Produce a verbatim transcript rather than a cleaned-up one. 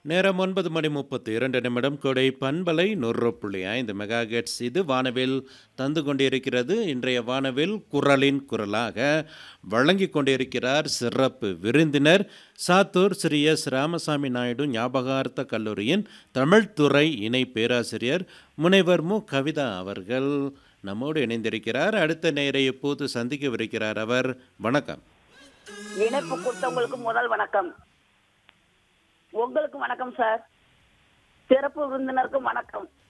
நேரம் ஒன்பது மணி முப்பத்தி இரண்டு நிமிடம் கொடை பண்பலை நூறு புள்ளி ஐந்து மெகாஹெட்ஸ் இது வானவில் தந்து கொண்டிருக்கிறது. இன்றைய வானவில் குரலின் குரலாக வழங்கி கொண்டிருக்கிறார் சிறப்பு விருந்தினர் சாத்தூர் ஸ்ரீ எஸ் ராமசாமி நாயுடு ஞாபகார்த்த கல்லூரியின் தமிழ்துறை இணை பேராசிரியர் முனைவர் மு கவிதா அவர்கள் நம்மோடு இணைந்திருக்கிறார். அடுத்த நேரை இப்போது சந்திக்கவிருக்கிறார் அவர். வணக்கம். இணைப்பு கொடுத்தவங்களுக்கு முதல் வணக்கம். உங்களுக்கு வணக்கம் சார். சிறப்பு விருந்தினருக்கும் வணக்கம்.